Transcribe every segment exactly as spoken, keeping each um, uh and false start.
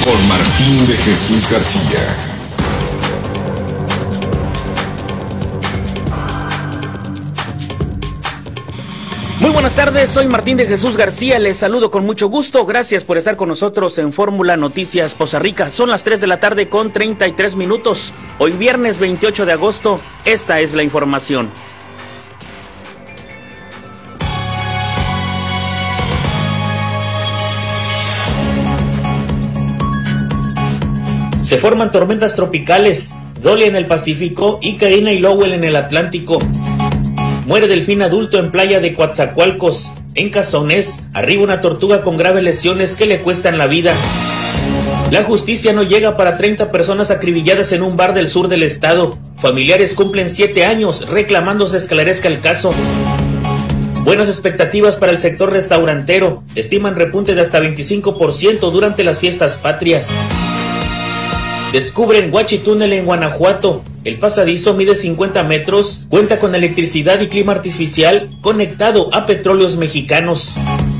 con Martín de Jesús García. Muy buenas tardes, soy Martín de Jesús García, les saludo con mucho gusto, gracias por estar con nosotros en Fórmula Noticias Poza Rica. Son las tres de la tarde con treinta y tres minutos, hoy viernes veintiocho de agosto, esta es la información. Se forman tormentas tropicales, Dolly en el Pacífico y Karina y Lowell en el Atlántico. Muere delfín adulto en playa de Coatzacoalcos. En Cazones, arriba una tortuga con graves lesiones que le cuestan la vida. La justicia no llega para treinta personas acribilladas en un bar del sur del estado. Familiares cumplen siete años reclamando se esclarezca el caso. Buenas expectativas para el sector restaurantero. Estiman repunte de hasta veinticinco por ciento durante las fiestas patrias. Descubren Huachitúnel en Guanajuato. El pasadizo mide cincuenta metros, cuenta con electricidad y clima artificial conectado a Petróleos Mexicanos.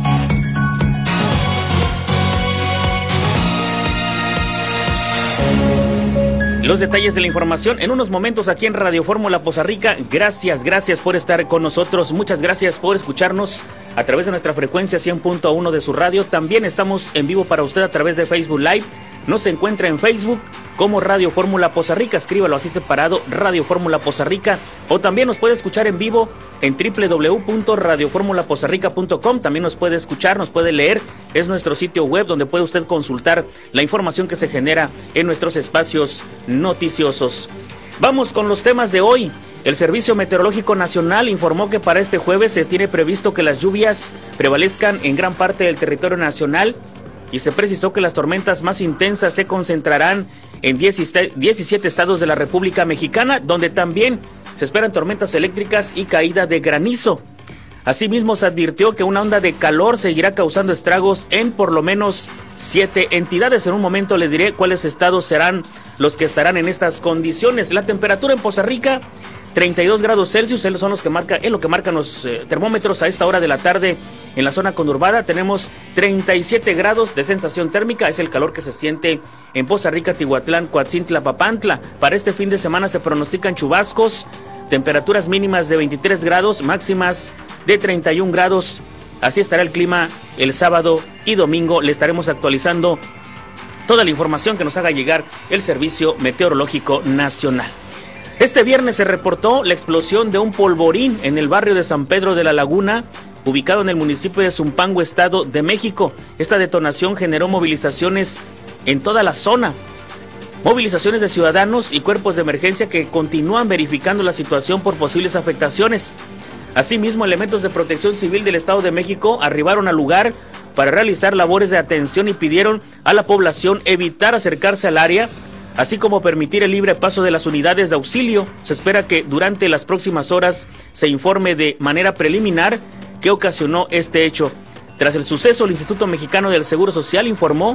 Los detalles de la información en unos momentos aquí en Radio Fórmula Poza Rica. Gracias, gracias por estar con nosotros. Muchas gracias por escucharnos a través de nuestra frecuencia cien punto uno de su radio. También estamos en vivo para usted a través de Facebook Live. Nos encuentra en Facebook como Radio Fórmula Poza Rica, escríbalo así separado, Radio Fórmula Poza Rica, o también nos puede escuchar en vivo en doble u doble u doble u punto radio fórmula poza rica punto com. También nos puede escuchar, nos puede leer, es nuestro sitio web donde puede usted consultar la información que se genera en nuestros espacios noticiosos. Vamos con los temas de hoy. El Servicio Meteorológico Nacional informó que para este jueves se tiene previsto que las lluvias prevalezcan en gran parte del territorio nacional, y se precisó que las tormentas más intensas se concentrarán en diecisiete estados de la República Mexicana, donde también se esperan tormentas eléctricas y caída de granizo. Asimismo, se advirtió que una onda de calor seguirá causando estragos en por lo menos siete entidades. En un momento le diré cuáles estados serán los que estarán en estas condiciones. La temperatura en Poza Rica, treinta y dos grados Celsius, son los que marca, es lo que marcan los eh, termómetros a esta hora de la tarde. En la zona conurbada tenemos treinta y siete grados de sensación térmica, es el calor que se siente en Poza Rica, Tihuatlán, Coatzintla, Papantla. Para este fin de semana se pronostican chubascos, temperaturas mínimas de veintitrés grados, máximas de treinta y un grados. Así estará el clima el sábado y domingo. Le estaremos actualizando toda la información que nos haga llegar el Servicio Meteorológico Nacional. Este viernes se reportó la explosión de un polvorín en el barrio de San Pedro de la Laguna, ubicado en el municipio de Zumpango, Estado de México. Esta detonación generó movilizaciones en toda la zona. Movilizaciones de ciudadanos y cuerpos de emergencia que continúan verificando la situación por posibles afectaciones. Asimismo, elementos de Protección Civil del Estado de México arribaron al lugar para realizar labores de atención y pidieron a la población evitar acercarse al área, así como permitir el libre paso de las unidades de auxilio. Se espera que durante las próximas horas se informe de manera preliminar qué ocasionó este hecho. Tras el suceso, el Instituto Mexicano del Seguro Social informó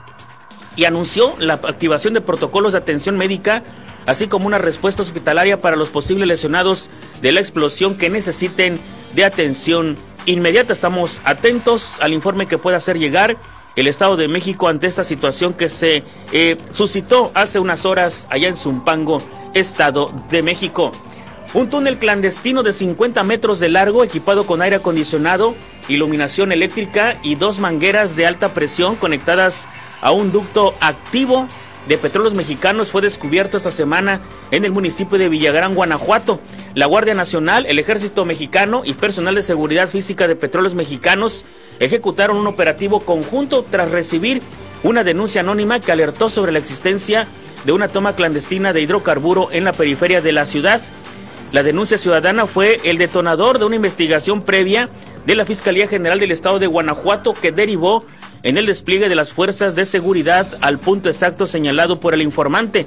y anunció la activación de protocolos de atención médica, así como una respuesta hospitalaria para los posibles lesionados de la explosión que necesiten de atención inmediata. Estamos atentos al informe que pueda hacer llegar el Estado de México ante esta situación que se eh, suscitó hace unas horas allá en Zumpango, Estado de México. Un túnel clandestino de cincuenta metros de largo, equipado con aire acondicionado, iluminación eléctrica y dos mangueras de alta presión conectadas a un ducto activo de Petróleos Mexicanos, fue descubierto esta semana en el municipio de Villagrán, Guanajuato. La Guardia Nacional, el Ejército Mexicano y personal de seguridad física de Petróleos Mexicanos ejecutaron un operativo conjunto tras recibir una denuncia anónima que alertó sobre la existencia de una toma clandestina de hidrocarburo en la periferia de la ciudad. La denuncia ciudadana fue el detonador de una investigación previa de la Fiscalía General del Estado de Guanajuato, que derivó en el despliegue de las fuerzas de seguridad al punto exacto señalado por el informante.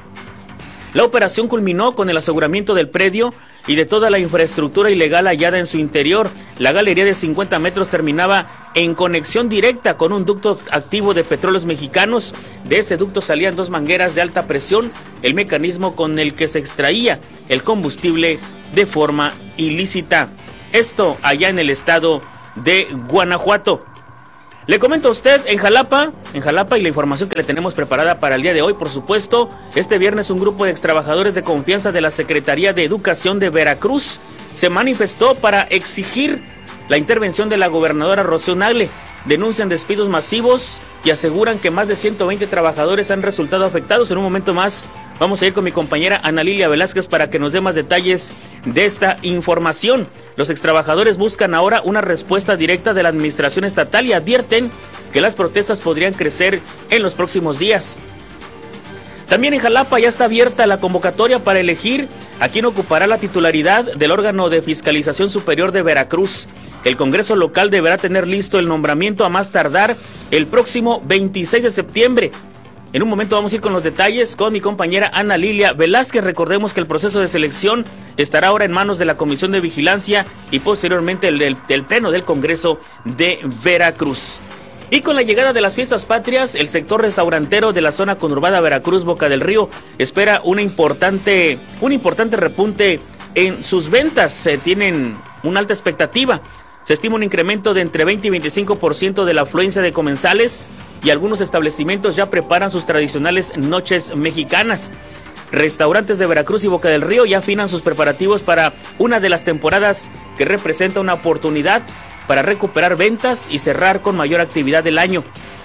La operación culminó con el aseguramiento del predio y de toda la infraestructura ilegal hallada en su interior. La galería de cincuenta metros terminaba en conexión directa con un ducto activo de Petróleos Mexicanos. De ese ducto salían dos mangueras de alta presión, el mecanismo con el que se extraía el combustible de forma ilícita. Esto allá en el estado de Guanajuato. Le comento a usted, en Jalapa, en Jalapa y la información que le tenemos preparada para el día de hoy, por supuesto, este viernes un grupo de extrabajadores de confianza de la Secretaría de Educación de Veracruz se manifestó para exigir la intervención de la gobernadora Rocío Nagle. Denuncian despidos masivos y aseguran que más de ciento veinte trabajadores han resultado afectados. En un momento más vamos a ir con mi compañera Ana Lilia Velázquez para que nos dé más detalles de esta información. Los extrabajadores buscan ahora una respuesta directa de la administración estatal y advierten que las protestas podrían crecer en los próximos días. También en Jalapa ya está abierta la convocatoria para elegir a quien ocupará la titularidad del órgano de fiscalización superior de Veracruz. El Congreso local deberá tener listo el nombramiento a más tardar el próximo veintiséis de septiembre. En un momento vamos a ir con los detalles con mi compañera Ana Lilia Velázquez. Recordemos que el proceso de selección estará ahora en manos de la Comisión de Vigilancia y posteriormente el del, del Pleno del Congreso de Veracruz. Y con la llegada de las fiestas patrias, el sector restaurantero de la zona conurbada Veracruz, Boca del Río, espera una importante, un importante repunte en sus ventas. Se tienen una alta expectativa. Se estima un incremento de entre veinte y veinticinco por ciento de la afluencia de comensales y algunos establecimientos ya preparan sus tradicionales noches mexicanas. Restaurantes de Veracruz y Boca del Río ya afinan sus preparativos para una de las temporadas que representa una oportunidad para recuperar ventas y cerrar con mayor actividad del año.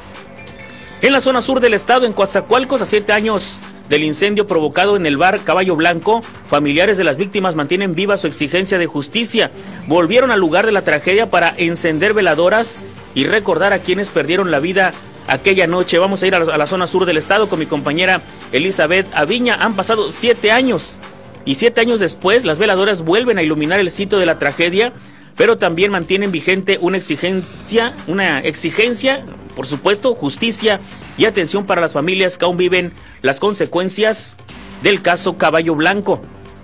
En la zona sur del estado, en Coatzacoalcos, a siete años del incendio provocado en el bar Caballo Blanco, familiares de las víctimas mantienen viva su exigencia de justicia. Volvieron al lugar de la tragedia para encender veladoras y recordar a quienes perdieron la vida aquella noche. Vamos a ir a la, a la zona sur del estado con mi compañera Elizabeth Aviña. Han pasado siete años y siete años después las veladoras vuelven a iluminar el sitio de la tragedia, pero también mantienen vigente una exigencia, una exigencia, por supuesto, justicia y atención para las familias que aún viven las consecuencias del caso Caballo Blanco.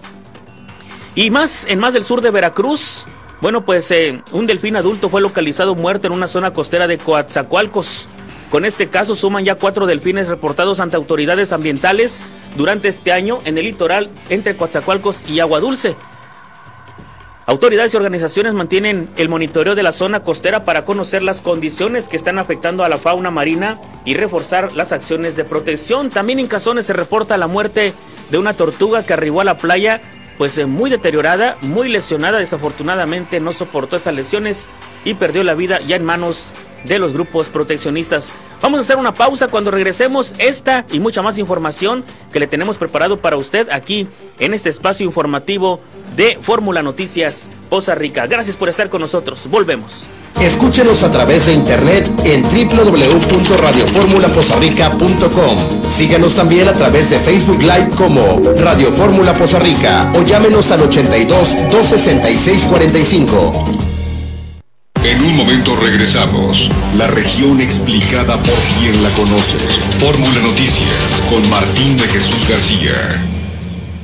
Y más, en más del sur de Veracruz, bueno, pues eh, un delfín adulto fue localizado muerto en una zona costera de Coatzacoalcos. Con este caso suman ya cuatro delfines reportados ante autoridades ambientales durante este año en el litoral entre Coatzacoalcos y Agua Dulce. Autoridades y organizaciones mantienen el monitoreo de la zona costera para conocer las condiciones que están afectando a la fauna marina y reforzar las acciones de protección. También en Cazones se reporta la muerte de una tortuga que arribó a la playa pues eh, muy deteriorada, muy lesionada. Desafortunadamente no soportó estas lesiones y perdió la vida ya en manos de los grupos proteccionistas. Vamos a hacer una pausa. Cuando regresemos, esta y mucha más información que le tenemos preparado para usted aquí en este espacio informativo de Fórmula Noticias Poza Rica. Gracias por estar con nosotros. Volvemos. Escúchenos a través de internet en doble u doble u doble u punto radio fórmula poza rica punto com. Síganos también a través de Facebook Live como Radio Fórmula Poza Rica o llámenos al ochenta y dos, dos sesenta y seis, cuarenta y cinco. En un momento regresamos. La región explicada por quien la conoce. Fórmula Noticias con Martín de Jesús García.